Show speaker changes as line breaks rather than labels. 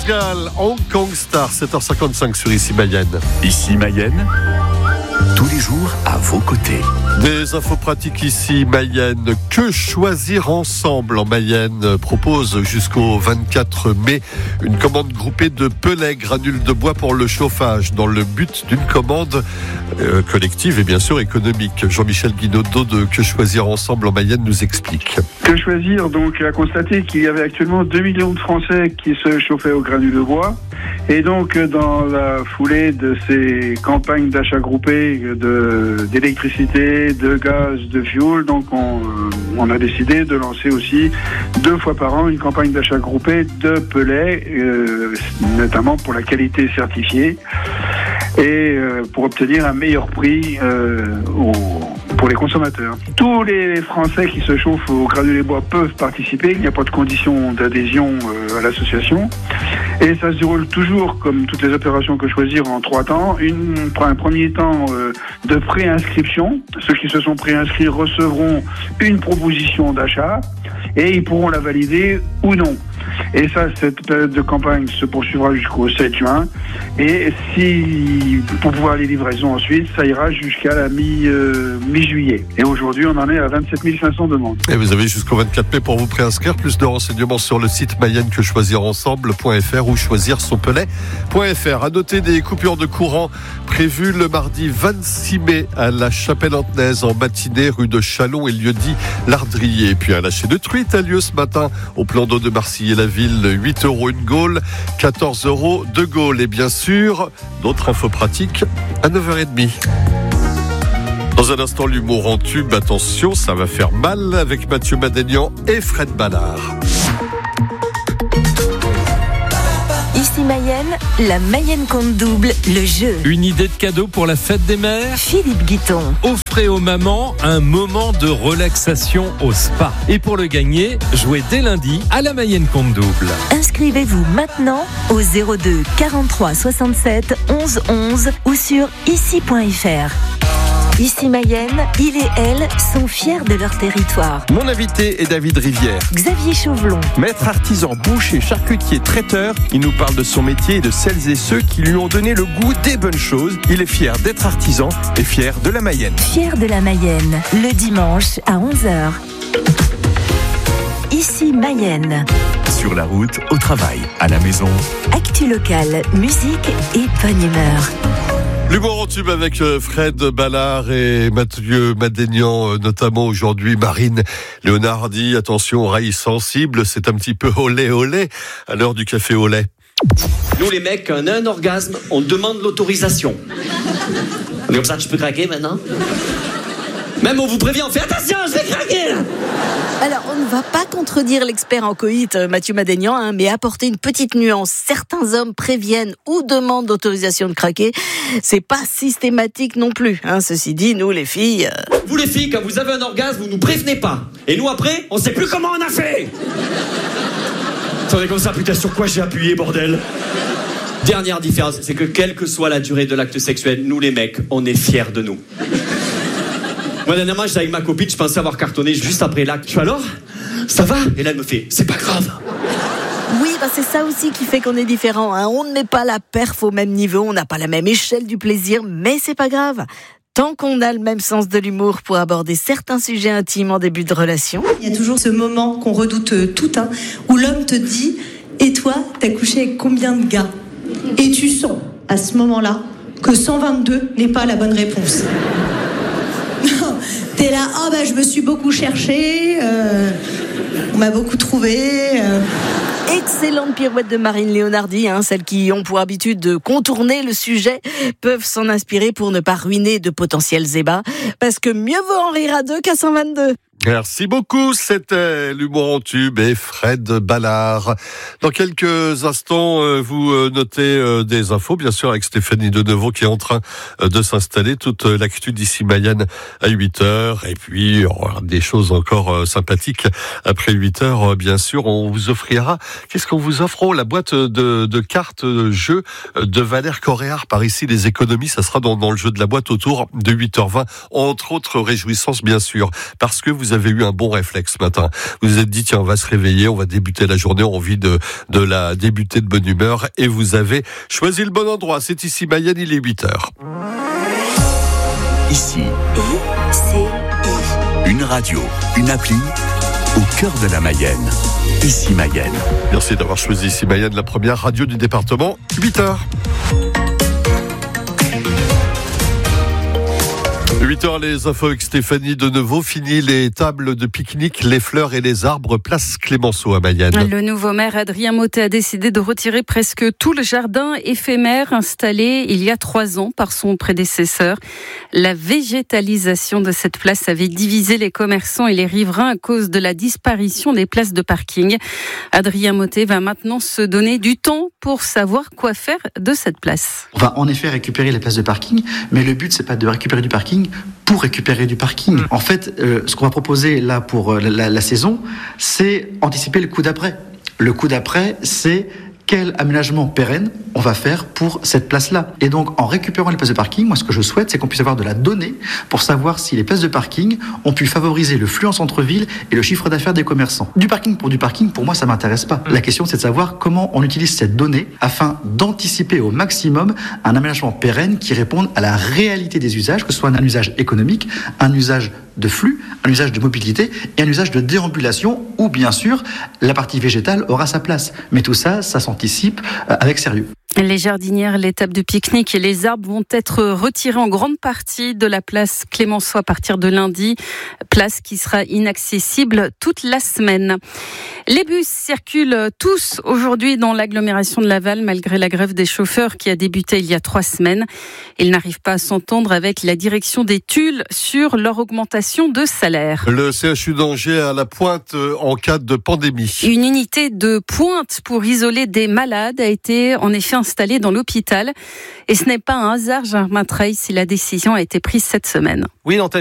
Gall, Hong Kong Star, 7h55 sur Ici Mayenne.
Ici Mayenne, tous les jours à vos côtés.
Des infos pratiques ici Mayenne. Que choisir ensemble en Mayenne propose jusqu'au 24 mai une commande groupée de pellets, granules de bois pour le chauffage dans le but d'une commande collective et bien sûr économique. Jean-Michel Guinaudot de Que choisir ensemble en Mayenne nous explique.
Que choisir donc a constaté qu'il y avait actuellement 2 millions de Français qui se chauffaient aux granules de bois. Et donc, dans la foulée de ces campagnes d'achat groupé d'électricité, de gaz, de fioul, donc on a décidé de lancer aussi 2 fois par an une campagne d'achat groupé de pellets, notamment pour la qualité certifiée et pour obtenir un meilleur prix pour les consommateurs. Tous les Français qui se chauffent aux granulés bois peuvent participer, il n'y a pas de condition d'adhésion à l'association. Et ça se déroule toujours, comme toutes les opérations Que choisir, en 3 temps. Un premier temps de préinscription. Ceux qui se sont préinscrits recevront une proposition d'achat et ils pourront la valider ou non. Et ça, cette période de campagne se poursuivra jusqu'au 7 juin. Et pour pouvoir les livraisons ensuite, ça ira jusqu'à la mi-juillet. Et aujourd'hui, on en est à 27 500 demandes.
Et vous avez jusqu'au 24 mai pour vous préinscrire. Plus de renseignements sur le site mayenne-que-choisir-ensemble.fr ou choisir-son-pellet.fr. À noter des coupures de courant prévues le mardi 26 mai à la Chapelle-Antenaise en matinée, rue de Chalon et lieu-dit L'Ardrier. Et puis un lâcher de truite a lieu ce matin au plan d'eau de Marcilly et la ville. 8 € une gaule, 14 € 2 gaules. Et bien sûr, d'autres infos pratiques à 9h30. Dans un instant, l'humour en tube. Attention, ça va faire mal avec Mathieu Madénian et Fred Ballard.
Ici Mayenne, la Mayenne compte double, le jeu.
Une idée de cadeau pour la fête des mères ?
Philippe Guiton.
Offrez aux mamans un moment de relaxation au spa. Et pour le gagner, jouez dès lundi à la Mayenne compte double.
Inscrivez-vous maintenant au 02 43 67 11 11 ou sur ici.fr. Ici Mayenne, il et elle sont fiers de leur territoire.
Mon invité est David Rivière.
Xavier Chauvelon.
Maître artisan, boucher, charcutier, traiteur, il nous parle de son métier et de celles et ceux qui lui ont donné le goût des bonnes choses. Il est fier d'être artisan et fier de la Mayenne.
Fier de la Mayenne, le dimanche à 11h. Ici Mayenne.
Sur la route, au travail, à la maison.
Actu locale, musique et bonne humeur.
L'humour en tube avec Fred Ballard et Mathieu Madénian, notamment aujourd'hui. Marine Léonardi, attention, oreilles sensibles, c'est un petit peu olé olé à l'heure du café au lait.
Nous les mecs, on a un orgasme, on demande l'autorisation. On est comme ça, je peux craquer maintenant ? Même on vous prévient, on fait attention, je vais craquer là.
Alors, on ne va pas contredire l'expert en coït, Mathieu Madénian, mais apporter une petite nuance. Certains hommes préviennent ou demandent l'autorisation de craquer. C'est pas systématique non plus. Ceci dit, nous, les filles...
Vous les filles, quand vous avez un orgasme, vous nous prévenez pas. Et nous, après, on sait plus comment on a fait. On est comme ça, putain, sur quoi j'ai appuyé, bordel ? Dernière différence, c'est que quelle que soit la durée de l'acte sexuel, nous, les mecs, on est fiers de nous. Moi, dernièrement, j'étais avec ma copine, je pensais avoir cartonné juste après l'acte. Je fais alors, ça va ? Et là, elle me fait, c'est pas grave.
Oui, c'est ça aussi qui fait qu'on est différents. On ne met pas la perf au même niveau, on n'a pas la même échelle du plaisir, mais c'est pas grave. Tant qu'on a le même sens de l'humour pour aborder certains sujets intimes en début de relation.
Il y a toujours ce moment qu'on redoute tout, où l'homme te dit « Et toi, t'as couché avec combien de gars ?» Et tu sens, à ce moment-là, que 122 n'est pas la bonne réponse. T'es là, je me suis beaucoup cherché, on m'a beaucoup trouvé.
Excellente pirouette de Marine Léonardi, celles qui ont pour habitude de contourner le sujet peuvent s'en inspirer pour ne pas ruiner de potentiels ébats, parce que mieux vaut en rire à 2 qu'à 122.
Merci beaucoup, c'était l'humour en tube et Fred Ballard. Dans quelques instants, vous notez des infos, bien sûr, avec Stéphanie Denevaux qui est en train de s'installer. Toute l'actu d'Ici Mayenne à 8h. Et puis, des choses encore sympathiques après 8h, bien sûr. On vous offrira, qu'est-ce qu'on vous offre ? La boîte de cartes jeux de Valère Coréard par ici, les économies. Ça sera dans le jeu de la boîte autour de 8h20. Entre autres réjouissances, bien sûr, parce que vous vous avez eu un bon réflexe ce matin. Vous vous êtes dit, tiens, on va se réveiller, on va débuter la journée, on a envie de la débuter de bonne humeur, et vous avez choisi le bon endroit. C'est ici Mayenne, il est 8h.
Ici, une radio, une appli, au cœur de la Mayenne. Ici Mayenne.
Merci d'avoir choisi ici Mayenne, la première radio du département. 8h. 8h, les infos avec Stéphanie de Neveu. Fini les tables de pique-nique, les fleurs et les arbres, place Clémenceau à Mayenne.
Le nouveau maire Adrien Mottet a décidé de retirer presque tout le jardin éphémère installé il y a 3 ans par son prédécesseur. La végétalisation de cette place avait divisé les commerçants et les riverains à cause de la disparition des places de parking. Adrien Mottet va maintenant se donner du temps pour savoir quoi faire de cette place.
On va en effet récupérer les places de parking, mais le but c'est pas de récupérer du parking pour récupérer du parking. En fait, ce qu'on va proposer là pour la saison, c'est anticiper le coup d'après. Le coup d'après, c'est quel aménagement pérenne on va faire pour cette place-là. Et donc, en récupérant les places de parking, moi, ce que je souhaite, c'est qu'on puisse avoir de la donnée pour savoir si les places de parking ont pu favoriser le flux en centre-ville et le chiffre d'affaires des commerçants. Du parking, pour moi, ça m'intéresse pas. La question, c'est de savoir comment on utilise cette donnée afin d'anticiper au maximum un aménagement pérenne qui réponde à la réalité des usages, que ce soit un usage économique, un usage de flux, un usage de mobilité et un usage de déambulation où, bien sûr, la partie végétale aura sa place. Mais tout ça, ça s'anticipe avec sérieux.
Les jardinières, les tables de pique-nique et les arbres vont être retirés en grande partie de la place Clémenceau à partir de lundi, place qui sera inaccessible toute la semaine. Les bus circulent tous aujourd'hui dans l'agglomération de Laval malgré la grève des chauffeurs qui a débuté il y a 3 semaines. Ils n'arrivent pas à s'entendre avec la direction des Tuiles sur leur augmentation de salaire.
Le CHU d'Angers à la pointe en cas de pandémie.
Une unité de pointe pour isoler des malades a été en effet installée dans l'hôpital. Et ce n'est pas un hasard, Germain Treille, si la décision a été prise cette semaine.
Oui, dans